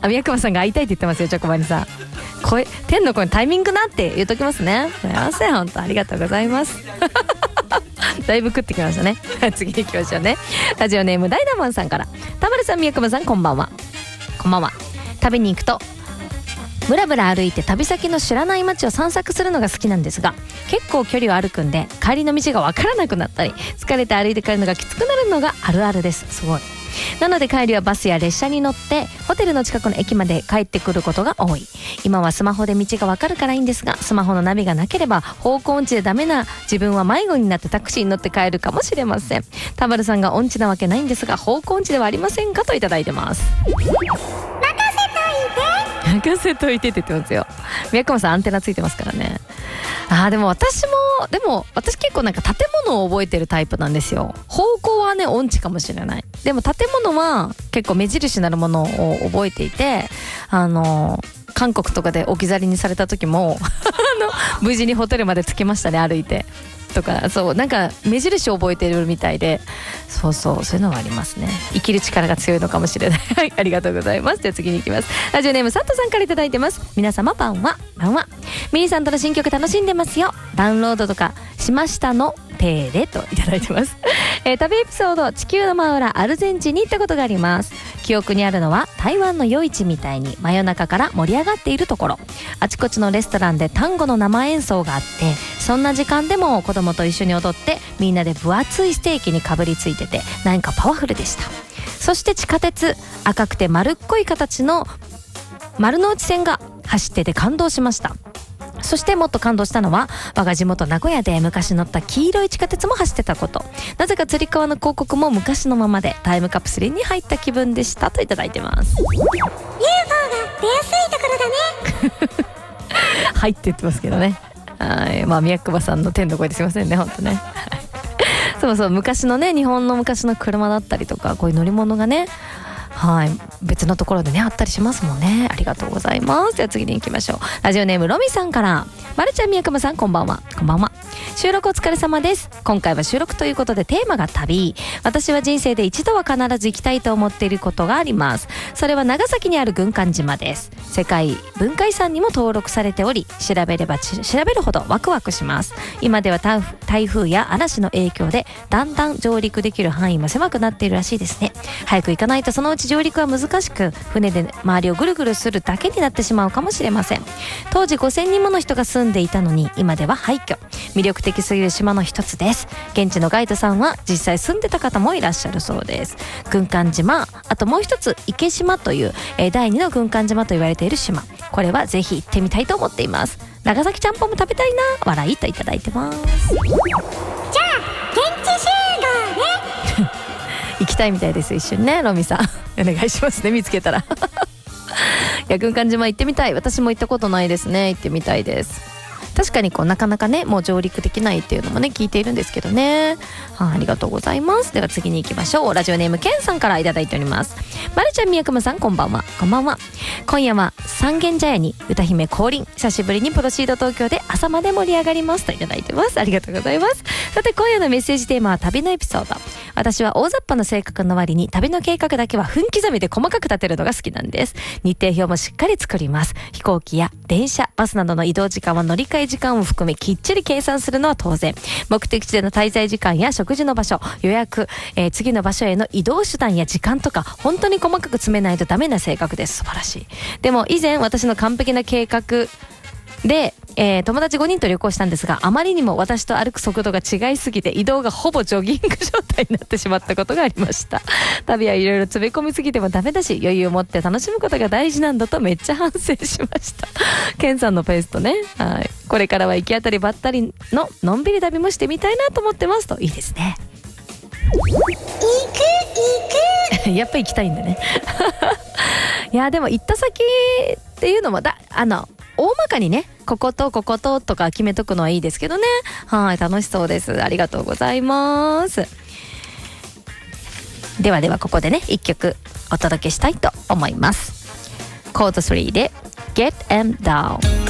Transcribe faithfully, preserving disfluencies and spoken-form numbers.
あ、宮熊さんが会いたいって言ってますよ、チョコバニさん。声、天の声のタイミングなって言っときますね。すいません、本当ありがとうございますだいぶ食ってきましたね次行きましょうね。ラジオネームダイナモンさんから。田丸さん、宮熊さん、こんばんは。こんばんは。旅に行くとブラブラ歩いて旅先の知らない街を散策するのが好きなんですが、結構距離を歩くんで帰りの道が分からなくなったり、疲れて歩いて帰るのがきつくなるのがあるあるです。すごい。なので帰りはバスや列車に乗ってホテルの近くの駅まで帰ってくることが多い。今はスマホで道が分かるからいいんですが、スマホのナビがなければ方向音痴でダメな自分は迷子になってタクシーに乗って帰るかもしれません。田丸さんが音痴なわけないんですが、方向音痴ではありませんか、といただいてます。任せといてって言ってますよ。宮川さんアンテナついてますからね。あー、でも私もでも私結構なんか建物を覚えてるタイプなんですよ。方向はね音痴かもしれない。でも建物は結構目印になるものを覚えていて、あの韓国とかで置き去りにされた時もあの無事にホテルまで着きましたね、歩いてとか。そう、なんか目印を覚えてるみたいで、そうそうそういうのがありますね。生きる力が強いのかもしれないはい、ありがとうございます。では次に行きます。ラジオネーム佐藤さんからいただいてます。皆様晩は晩はミニさんとの新曲楽しんでますよ。ダウンロードとかしましたのペーでといただいてます、えー、旅エピソード、地球の真裏アルゼンチンに行ったことがあります。記憶にあるのは台湾の夜市みたいに真夜中から盛り上がっているところ、あちこちのレストランで単語の生演奏があって、そんな時間でも子供と一緒に踊ってみんなで分厚いステーキにかぶりついてて、なんかパワフルでした。そして地下鉄、赤くて丸っこい形の丸ノ内線が走ってて感動しました。そしてもっと感動したのは、我が地元名古屋で昔乗った黄色い地下鉄も走ってたこと。なぜかつり革の広告も昔のままでタイムカプセルに入った気分でした、といただいてます。 ユーフォー が出やすいところだね入って言ってますけどね。はい、まあ宮久保さんの天の声ですいませんね、ほんとねそうそう、昔のね、日本の昔の車だったりとか、こういう乗り物がね、はい、別のところでねあったりしますもんね。ありがとうございます。では次に行きましょう。ラジオネームロミさんから。まるちゃん、宮熊さん、こんばんは。こんばんは。収録お疲れ様です。今回は収録ということでテーマが旅。私は人生で一度は必ず行きたいと思っていることがあります。それは長崎にある軍艦島です。世界文化遺産にも登録されており、調べれば調べるほどワクワクします。今では台風や嵐の影響でだんだん上陸できる範囲も狭くなっているらしいですね。早く行かないとそのうち上陸は難しく、船で周りをぐるぐるするだけになってしまうかもしれません。当時ごせんにんもの人が住んでいたのに、今では廃墟。魅力的すぎる島の一つです。現地のガイドさんは実際住んでた方もいらっしゃるそうです。軍艦島、あともう一つ池島という、えー、だいにの軍艦島と言われている島、これはぜひ行ってみたいと思っています。長崎ちゃんぽんも食べたいな、笑いといただいてます。じゃあ現地集合ね行きたいみたいです、一緒にね。ロミさんお願いしますね、見つけたらいや、軍艦島行ってみたい。私も行ったことないですね。行ってみたいです。確かにこうなかなかね、もう上陸できないっていうのもね聞いているんですけどね。はあ、ありがとうございます。では次に行きましょう。ラジオネームケンさんからいただいております。まるちゃん、宮熊さん、こんばんは。こんばんは。今夜は三軒茶屋に歌姫降臨。久しぶりにプロシード東京で朝まで盛り上がりますといただいてます。ありがとうございます。さて今夜のメッセージテーマは旅のエピソード。私は大雑把な性格の割に旅の計画だけは分刻みで細かく立てるのが好きなんです。日程表もしっかり作ります。飛行機や電車、バスなどの移動時間は乗り換え時間を含めきっちり計算するのは当然。目的地での滞在時間や食事の場所、予約、えー、次の場所への移動手段や時間とか本当に細かく詰めないとダメな性格です。素晴らしい。でも以前私の完璧な計画で、えー、友達ごにんと旅行したんですが、あまりにも私と歩く速度が違いすぎて移動がほぼジョギング状態になってしまったことがありました。旅はいろいろ詰め込みすぎてもダメだし、余裕を持って楽しむことが大事なんだとめっちゃ反省しました。ケンさんのペースとね、はい、これからは行き当たりばったりののんびり旅もしてみたいなと思ってますと。いいですね。行く行くやっぱ行きたいんだねいやでも行った先っていうのもだあの大まかにね、こことここととか決めとくのはいいですけどね。はい、楽しそうです。ありがとうございます。ではではここでね一曲お届けしたいと思います。コードスリーで Get Em Down。